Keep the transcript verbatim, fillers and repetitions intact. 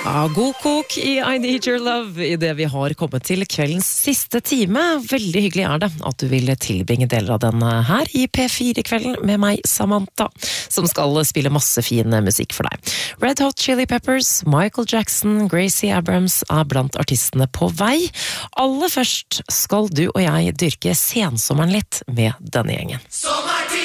Ja, god kok i I Need Your Love i det vi har kommet til kveldens siste time. Veldig hyggelig er det at du vil tilbringe deler av den her i P fire-kvelden med meg, Samantha, som skal spille masse fin musikk for deg. Red Hot Chili Peppers, Michael Jackson, Gracie Abrams er blant artistene på vei. Aller først skal du og jeg dyrke sensommeren litt med denne gjengen. Sommer!